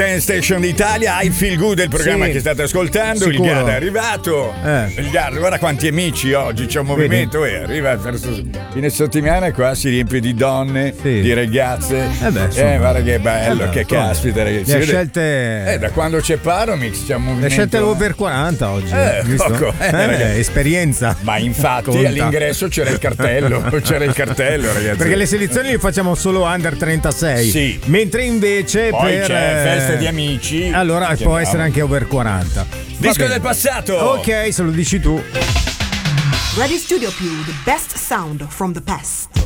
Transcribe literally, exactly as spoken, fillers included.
Station d'Italia, I Feel Good è il programma Sì. che state ascoltando. Sicuro. Il Gad è arrivato. Eh. Il Gad, guarda quanti amici oggi, c'è un movimento e arriva verso fine settimana qua si riempie di donne, Sì. di ragazze. Eh beh, insomma. Eh, guarda che bello, Eh beh, che insomma. caspita ragazzi. Le Vede- scelte Eh, da quando c'è Paromix c'è un movimento. Le scelte over quaranta oggi. Eh, visto? poco, eh, Eh, ragazzi. esperienza. Ma infatti Conta. all'ingresso c'era il cartello, c'era il cartello, ragazzi. Perché le selezioni le facciamo solo under trentasei. Sì. Mentre invece Poi per c'è eh, festa di amici. Allora Che può andiamo. essere anche over quaranta. Va Disco bene. del passato. Ok, se lo dici tu. Radio Studio Più, the best sound from the past.